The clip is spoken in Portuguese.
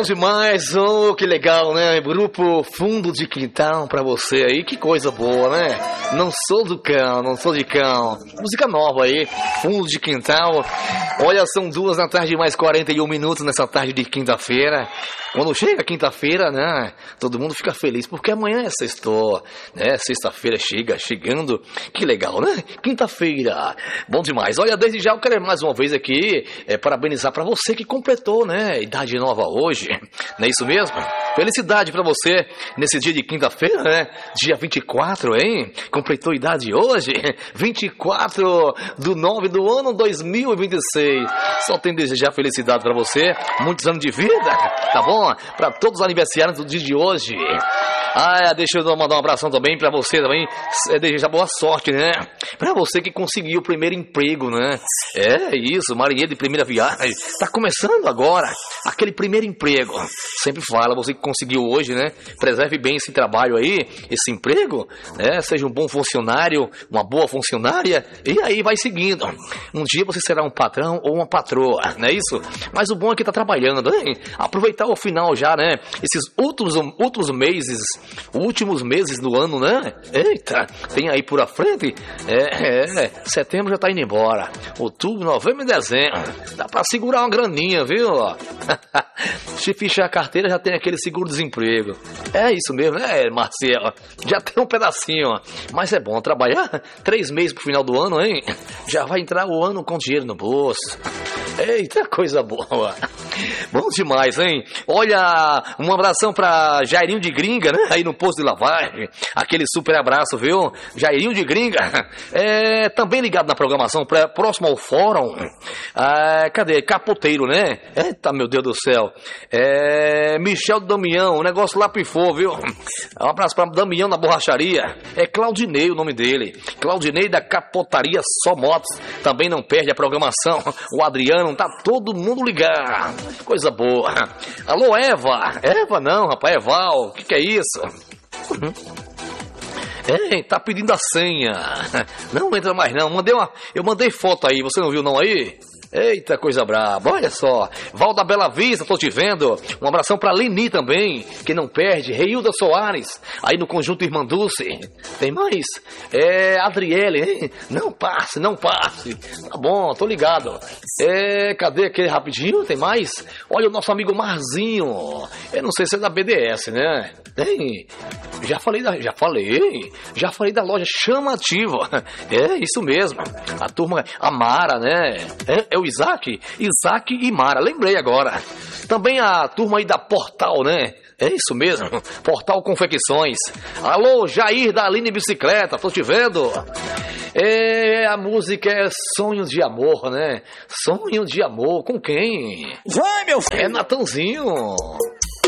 demais, oh, que legal, né? Grupo Fundo de Quintal pra você aí, que coisa boa, né? Não sou do cão, não sou de cão. Música nova aí, Fundo de Quintal. Olha, são 2h mais 41 minutos nessa tarde de quinta-feira. Quando chega quinta-feira, né? Todo mundo fica feliz, porque amanhã é sexto, né? Sexta-feira chegando. Que legal, né? Quinta-feira, bom demais. Olha, desde já eu quero mais uma vez aqui parabenizar pra você que completou, né? Idade nova hoje, não é isso mesmo? Felicidade pra você nesse dia de quinta-feira, né? Dia 24, hein? Completou idade hoje, 24/9 do ano 2026. Só tem desejar felicidade pra você, muitos anos de vida, tá bom? Para todos os aniversariantes do dia de hoje. Deixa eu mandar um abração também pra você também, desejar boa sorte, né? Pra você que conseguiu o primeiro emprego, né? É isso, marinheiro de primeira viagem. Tá começando agora, aquele primeiro emprego. Sempre fala, você que conseguiu hoje, né? Preserve bem esse trabalho aí, esse emprego, né? Seja um bom funcionário, uma boa funcionária, e aí vai seguindo. Um dia você será um patrão ou uma patroa, não é isso? Mas o bom é que tá trabalhando, hein? Aproveitar o final já, né? Esses últimos meses do ano, né? Eita, tem aí por a frente. Setembro já tá indo embora. Outubro, novembro e dezembro. Dá pra segurar uma graninha, viu? Se fechar a carteira, já tem aquele seguro-desemprego. É isso mesmo, né, Marcelo? Já tem um pedacinho. Mas é bom trabalhar 3 meses pro final do ano, hein? Já vai entrar o ano com dinheiro no bolso. Eita, coisa boa. Bom demais, hein? Olha, um abração pra Jairinho de Gringa, né? Aí no posto de lavagem. Aquele super abraço, viu? Jairinho de Gringa. Também ligado na programação, próximo ao fórum. Cadê? Capoteiro, né? Eita, meu Deus do céu. Michel Damião, o negócio lá pifou, viu? Um abraço pra Damião na borracharia. É Claudinei o nome dele. Claudinei da Capotaria Só Motos. Também não perde a programação. O Adriano, tá todo mundo ligado. Coisa boa. Alô, Eva? Eva não, rapaz, Eval. O que é isso? Tá pedindo a senha. Não entra mais não. Eu mandei foto aí, você não viu não aí? Eita, coisa braba, olha só. Val da Bela Vista, tô te vendo. Um abração pra Leni também, que não perde. Reilda Soares, aí no Conjunto Irmã Dulce. Tem mais? Adriele, hein? Não passe. Tá bom, tô ligado. Cadê aquele rapidinho? Tem mais? Olha o nosso amigo Marzinho. Eu não sei se é da BDS, né? Tem. Já falei da loja Chamativa. É isso mesmo. A turma, a Mara, né? É o Isaac e Mara, lembrei agora. Também a turma aí da Portal, né? É isso mesmo, Portal Confecções. Alô, Jair da Aline Bicicleta, tô te vendo. A música é Sonho de Amor, né? Sonho de Amor, com quem? Vai, meu filho! É Natanzinho.